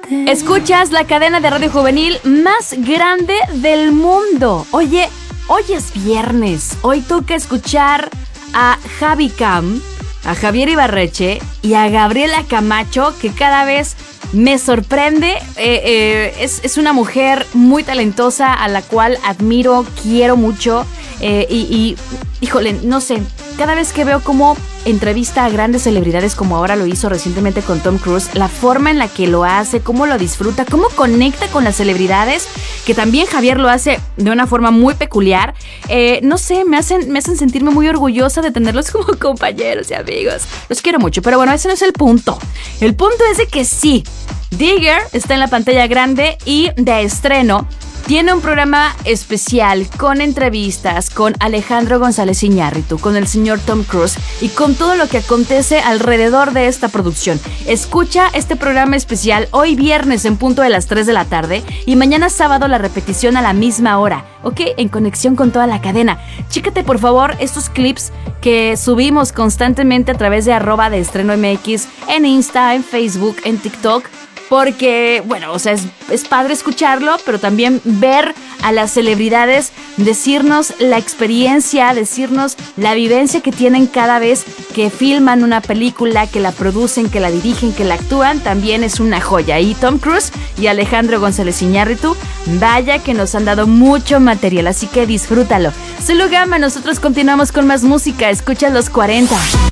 Escuchas la cadena de radio juvenil más grande del mundo. Oye, hoy es viernes. Hoy toca escuchar a Javi Cam, a Javier Ibarreche y a Gabriela Camacho, que cada vez me sorprende. Es una mujer muy talentosa a la cual admiro, quiero mucho. Híjole, no sé, cada vez que veo cómo entrevista a grandes celebridades, como ahora lo hizo recientemente con Tom Cruise, la forma en la que lo hace, cómo lo disfruta, cómo conecta con las celebridades, que también Javier lo hace de una forma muy peculiar, no sé, me hacen sentirme muy orgullosa de tenerlos como compañeros y amigos. Los quiero mucho, pero bueno, ese no es el punto. El punto es de que sí, Digger está en la pantalla grande y de estreno tiene un programa especial con entrevistas con Alejandro González Iñárritu, con el señor Tom Cruise y con todo lo que acontece alrededor de esta producción. Escucha este programa especial hoy viernes en punto de las 3 de la tarde y mañana sábado la repetición a la misma hora, ¿ok? En conexión con toda la cadena. Chécate por favor estos clips que subimos constantemente a través de @deestreno.mx en Insta, en Facebook, en TikTok. Porque, bueno, o sea, es padre escucharlo, pero también ver a las celebridades decirnos la experiencia, decirnos la vivencia que tienen cada vez que filman una película, que la producen, que la dirigen, que la actúan, también es una joya. Y Tom Cruise y Alejandro González Iñárritu, vaya que nos han dado mucho material, así que disfrútalo. Soy Lu Gama, nosotros continuamos con más música, escucha los 40.